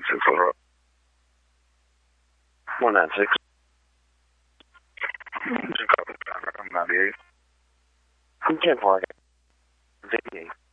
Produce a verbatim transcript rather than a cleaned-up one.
six four. One nine six. Just copy. I'm ninety eight. I'm ten four. eighty-eight.